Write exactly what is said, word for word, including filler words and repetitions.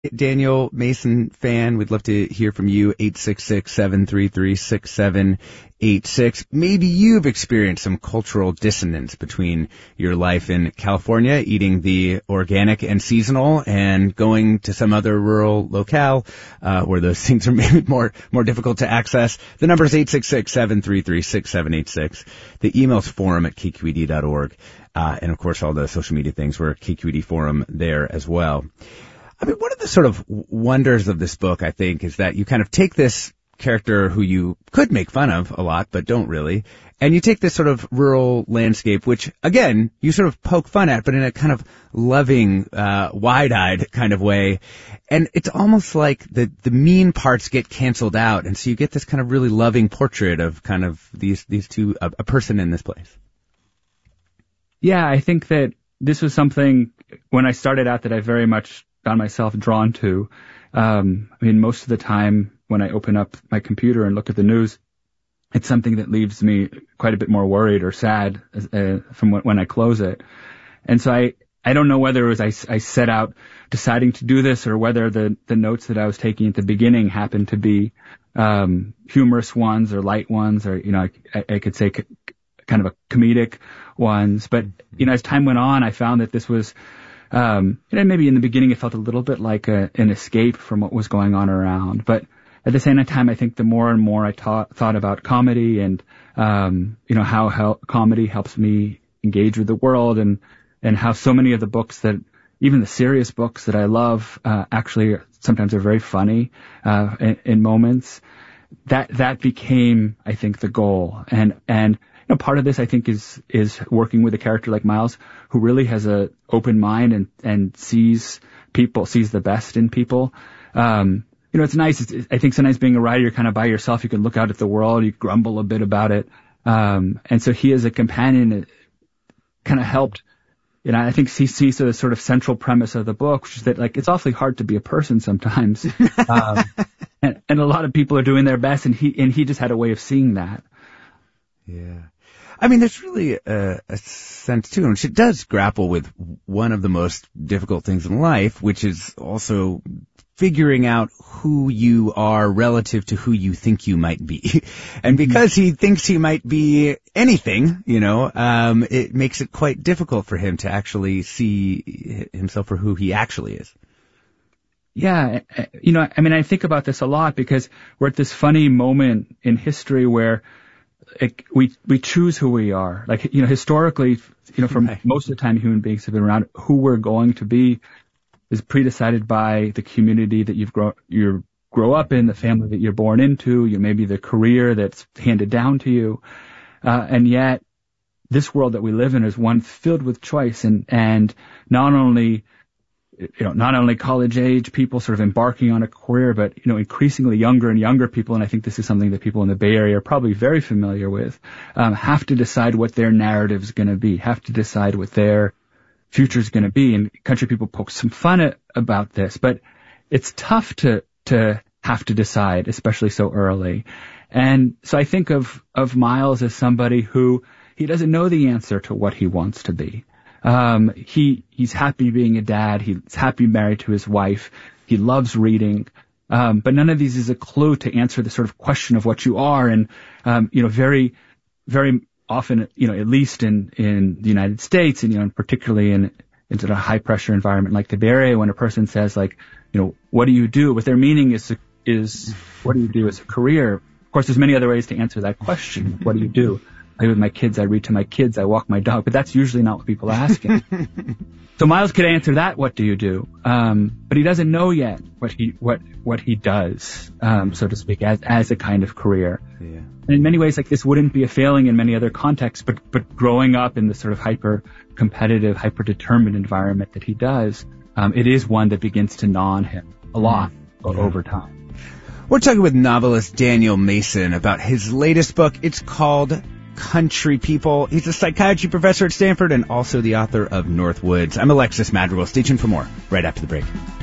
Daniel Mason fan, we'd love to hear from you, eight six six, seven three three, six seven eight six. Maybe you've experienced some cultural dissonance between your life in California, eating the organic and seasonal, and going to some other rural locale uh, where those things are maybe more more difficult to access. The number is eight six six, seven three three, six seven eight six. The email's forum at k q e d dot org. Uh, and, of course, all the social media things. We're at K Q E D Forum there as well. I mean, one of the sort of wonders of this book, I think, is that you kind of take this character who you could make fun of a lot, but don't really, and you take this sort of rural landscape, which, again, you sort of poke fun at, but in a kind of loving, uh, wide-eyed kind of way. And it's almost like the, the mean parts get canceled out, and so you get this kind of really loving portrait of kind of these, these two, a, a person in this place. Yeah, I think that this was something, when I started out, that I very much found myself drawn to. Um, I mean, most of the time when I open up my computer and look at the news, it's something that leaves me quite a bit more worried or sad uh, from when I close it. And so I, I don't know whether it was I, I set out deciding to do this, or whether the, the notes that I was taking at the beginning happened to be um, humorous ones or light ones, or, you know, I, I could say c- kind of a comedic ones. But, you know, as time went on, I found that this was Um, you know, maybe in the beginning it felt a little bit like a, an escape from what was going on around. But at the same time, I think the more and more I ta- thought about comedy and, um, you know, how, how comedy helps me engage with the world, and, and how so many of the books that, even the serious books that I love, uh, actually sometimes are very funny, uh, in, in moments, that, that became, I think, the goal. And, and, you know, part of this, I think, is, is working with a character like Miles, who really has a open mind and, and sees people, sees the best in people. Um, you know, it's nice. It's, I think sometimes being a writer, you're kind of by yourself. You can look out at the world, you grumble a bit about it. Um, and so he, as a companion, that kind of helped. You know, I think he sees the sort of central premise of the book, which is that, like, it's awfully hard to be a person sometimes. um, and, and a lot of people are doing their best, and he, and he just had a way of seeing that. Yeah. I mean, there's really a, a sense, too, in which it does grapple with one of the most difficult things in life, which is also figuring out who you are relative to who you think you might be. And because he thinks he might be anything, you know, um, it makes it quite difficult for him to actually see himself for who he actually is. Yeah, you know, I mean, I think about this a lot, because we're at this funny moment in history where It, we we choose who we are. Like, you know, historically, you know, for right. most of the time human beings have been around, who we're going to be is pre-decided by the community that you've grow you grow up in, the family that you're born into, you know, maybe the career that's handed down to you. Uh, and yet, this world that we live in is one filled with choice, and and not only you know, not only college age people sort of embarking on a career, but, you know, increasingly younger and younger people, and I think this is something that people in the Bay Area are probably very familiar with, um, have to decide what their narrative is going to be, have to decide what their future is going to be. And country people poke some fun at, about this, but it's tough to, to have to decide, especially so early. And so I think of, of Miles as somebody who, he doesn't know the answer to what he wants to be. Um, he, he's happy being a dad. He's happy married to his wife. He loves reading. Um, but none of these is a clue to answer the sort of question of what you are. And, um, you know, very, very often, you know, at least in, in the United States, and, you know, particularly in, in sort of a high pressure environment like the Bay Area, when a person says, like, you know, what do you do? What their meaning is, is what do you do as a career? Of course, there's many other ways to answer that question. What do you do? I play with my kids, I read to my kids, I walk my dog, but that's usually not what people are asking. So Miles could answer that, what do you do? Um, but he doesn't know yet what he, what, what he does, um, so to speak, as, as a kind of career. Yeah. And in many ways, like, this wouldn't be a failing in many other contexts, but, but growing up in the sort of hyper competitive, hyper determined environment that he does, um, it is one that begins to gnaw on him a lot yeah. over time. We're talking with novelist Daniel Mason about his latest book. It's called Country People. He's a psychiatry professor at Stanford and also the author of North Woods. I'm Alexis Madrigal. Stay tuned for more right after the break.